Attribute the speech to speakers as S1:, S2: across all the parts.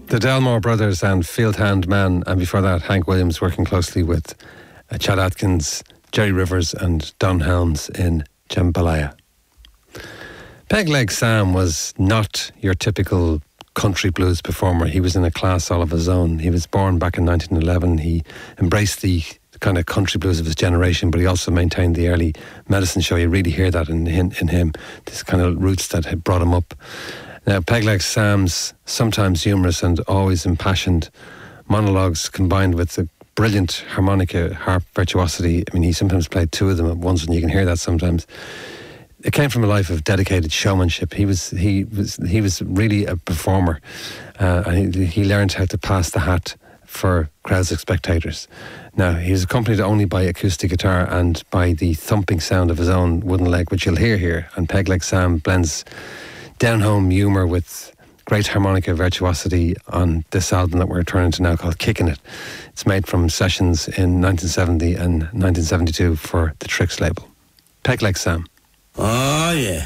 S1: The Delmore Brothers and Field Hand Man, and before that Hank Williams working closely with Chad Atkins, Jerry Rivers and Don Helms in Jambalaya. Pegleg Sam was not your typical country blues performer. He was in a class all of his own. He was born back in 1911. He embraced the kind of country blues of his generation, but he also maintained the early medicine show. You really hear that in him, this kind of roots that had brought him up. Now, Pegleg Sam's sometimes humorous and always impassioned monologues combined with the brilliant harmonica harp virtuosity. I mean, he sometimes played two of them at once, and you can hear that sometimes. It came from a life of dedicated showmanship. He was really a performer, and he learned how to pass the hat for crowds of spectators. Now, he was accompanied only by acoustic guitar and by the thumping sound of his own wooden leg, which you'll hear here. And Pegleg Sam blends down-home humour with great harmonica virtuosity on this album that we're turning to now called Kicking It. It's made from sessions in 1970 and 1972 for the Tricks label. Pegleg Sam.
S2: Oh, yeah.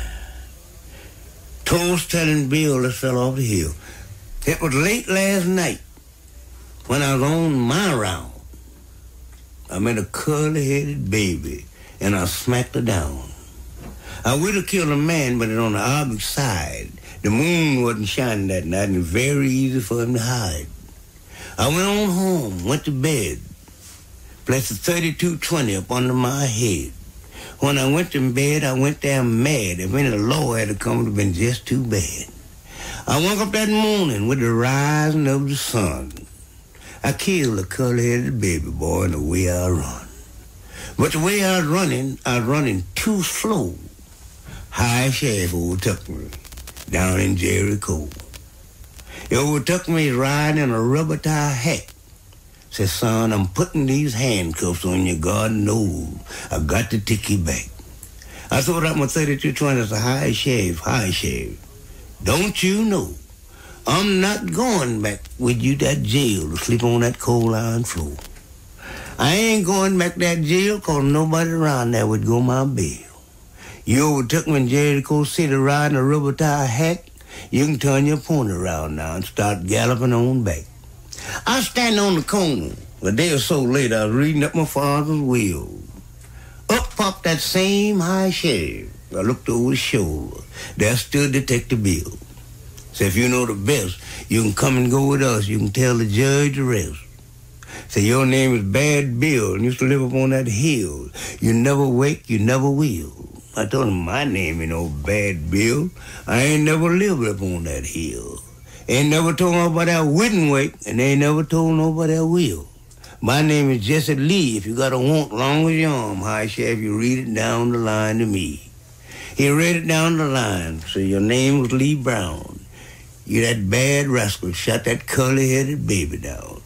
S2: Toes telling Bill that fell off the hill. It was late last night when I was on my round. I met a curly-headed baby, and I smacked her down. I would have killed a man, but on the opposite side. The moon wasn't shining that night, and it was very easy for him to hide. I went on home, went to bed, placed a 3220 up under my head. When I went to bed, I went down mad. If any law had to come, it would have been just too bad. I woke up that morning with the rising of the sun. I killed a curly-headed baby boy, and the way I run. But the way I was running too slow. High Shaft overtook me down in Jericho. He overtook me riding in a rubber tie hat. Said, son, I'm putting these handcuffs on you. God knows I got to take you back. I thought out my 3220 as a high shave. Don't you know, I'm not going back with you to that jail to sleep on that coal iron floor. I ain't going back to that jail because nobody around there would go my bail. You overtook me in Jericho City riding a rubber tie hat. You can turn your pony around now and start galloping on back. I was standing on the corner. A day or so later, I was reading up my father's will. Up popped that same high sheriff. I looked over his shoulder. There stood Detective Bill. Said, if you know the best, you can come and go with us. You can tell the judge the rest. Said, your name is Bad Bill and used to live up on that hill. You never wake, you never will. I told him my name ain't no Bad Bill. I ain't never lived up on that hill. Ain't never told nobody I wouldn't wake, and ain't never told nobody I will. My name is Jesse Lee. If you got a want long as your arm, high chef, you read it down the line to me. He read it down the line. So your name was Lee Brown. You that bad rascal shot that curly-headed baby down.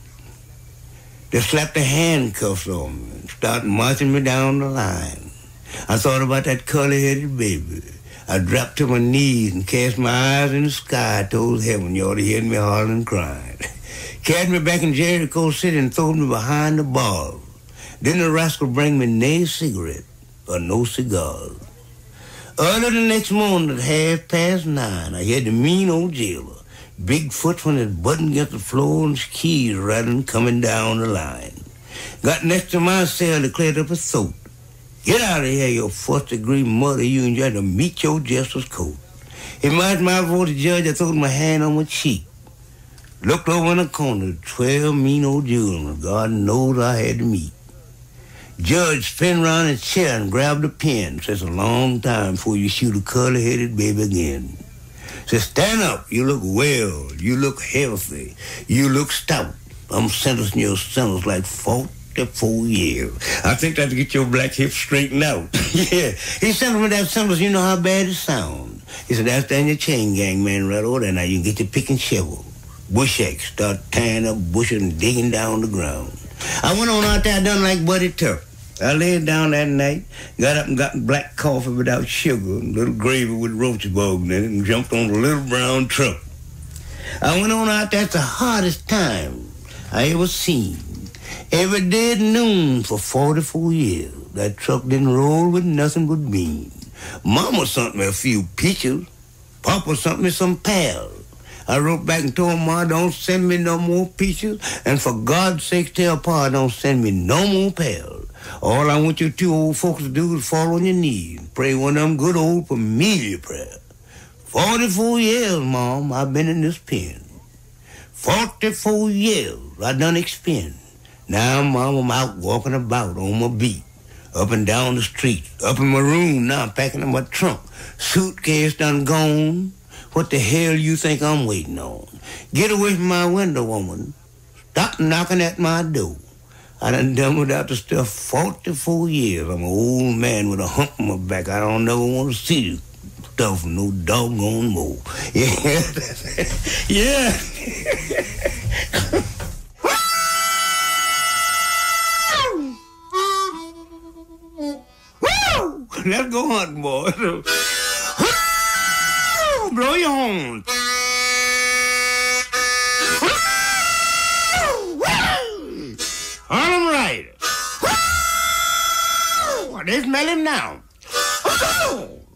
S2: They slapped the handcuffs on me and started marching me down the line. I thought about that curly-headed baby. I dropped to my knees and cast my eyes in the sky towards heaven. You ought to hear me hollering and crying. Carried me back in Jericho City and threw me behind the bar. Then the rascal bring me no cigarette or no cigars. Early the next morning at 9:30, I heard the mean old jailer, Bigfoot when his button against the floor and his keys rattling coming down the line. Got next to my cell, declared up his throat. Get out of here, you first-degree murder. You and you to meet your justice coat. He marched my vote, the judge. I threw my hand on my cheek. Looked over in the corner, 12 mean old juveniles. God knows I had to meet. Judge spin around his chair and grabbed a pen. Says, a long time before you shoot a curly-headed baby again. Says, stand up. You look well. You look healthy. You look stout. I'm sentencing your sentence like 44 years. I think that'll get your black hips straightened out. Yeah. He sent me that sentence. You know how bad it sounds. He said, that's down your chain gang, man, right over there. Now you can get your pick and shovel. Bush axe. Start tying up bushes and digging down the ground. I went on out there done like Buddy Turk. I laid down that night, got up and got black coffee without sugar, and a little gravy with roach bug in it, and jumped on the little brown truck. I went on out there. That's the hardest time I ever seen. Every day at noon for 44 years, that truck didn't roll with nothing but beans. Mama sent me a few peaches. Papa sent me some pals. I wrote back and told Ma, don't send me no more peaches, and for God's sake tell Pa, don't send me no more pals. All I want you two old folks to do is fall on your knees and pray one of them good old familiar prayers. 44 years, Mom, I've been in this pen. 44 years I done expend. Now, Mom, I'm out walking about on my beat, up and down the street, up in my room now, packing up my trunk. Suitcase done gone. What the hell you think I'm waiting on? Get away from my window, woman. Stop knocking at my door. I done without the stuff 44 years. I'm an old man with a hump on my back. I don't never want to see this stuff no doggone more. Yeah, yeah. Let's go hunting, boys. Blow your horn. Harlem Riders. They smell him now.